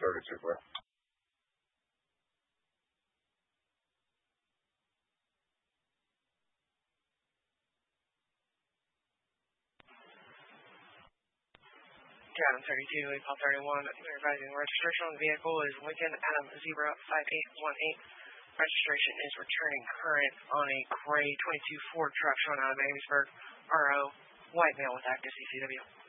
32, bro. Adam 32, Apol 31, advising registration on the vehicle is Lincoln Adam Zebra 5818. Registration is returning current on a gray 22 Ford truck showing out of Amesburg. RO, white male with active CCW.